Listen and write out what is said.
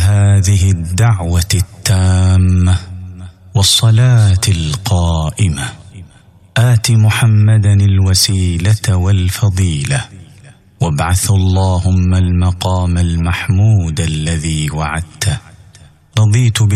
هذه الدعوة التامة والصلاة القائمة آت محمدا الوسيلة والفضيلة وابعثه اللهم المقام المحمود الذي وعدته. رضيت